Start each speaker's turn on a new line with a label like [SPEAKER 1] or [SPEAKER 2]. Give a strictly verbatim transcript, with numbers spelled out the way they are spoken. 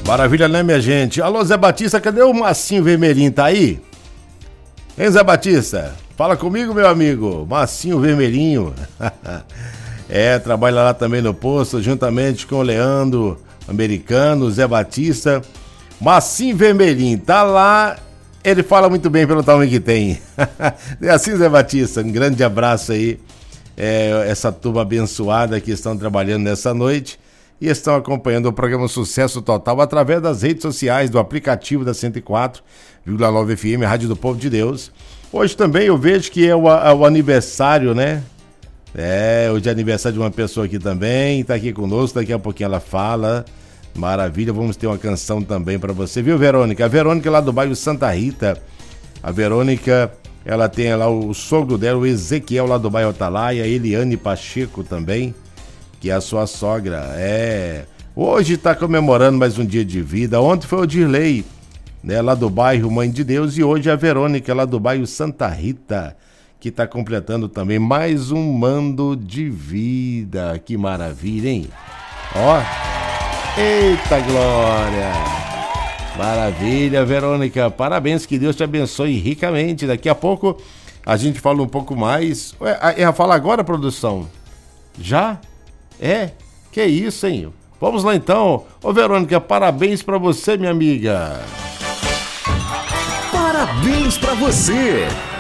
[SPEAKER 1] Maravilha, né, minha gente? Alô, Zé Batista, cadê o Massinho Vermelhinho? Tá aí? Hein, Zé Batista? Fala comigo, meu amigo. Massinho Vermelhinho. É, trabalha lá também no posto, juntamente com o Leandro Americano, Zé Batista. Massinho Vermelhinho, tá lá. Ele fala muito bem pelo tamanho que tem. É assim, Zé Batista, um grande abraço aí. É, essa turma abençoada que estão trabalhando nessa noite e estão acompanhando o programa Sucesso Total através das redes sociais, do aplicativo da cento e quatro vírgula nove F M, Rádio do Povo de Deus. Hoje também eu vejo que é o, é o aniversário, né? É, hoje é aniversário de uma pessoa aqui também, tá aqui conosco, daqui a pouquinho ela fala. Maravilha, vamos ter uma canção também pra você, viu, Verônica? A Verônica lá do bairro Santa Rita. A Verônica, ela tem lá o sogro dela, o Ezequiel lá do bairro Atalaia, a Eliane Pacheco também, que é a sua sogra. É, hoje tá comemorando mais um dia de vida. Ontem foi o Dirley, né, lá do bairro Mãe de Deus, e hoje a Verônica lá do bairro Santa Rita, que tá completando também mais um mando de vida. Que maravilha, hein? Ó, eita glória! Maravilha, Verônica, parabéns, que Deus te abençoe ricamente. Daqui a pouco a gente fala um pouco mais. Ué, é, fala agora, produção? Já? É? Que isso, hein? Vamos lá então. Ô, Verônica, parabéns pra você, minha amiga.
[SPEAKER 2] Parabéns pra você!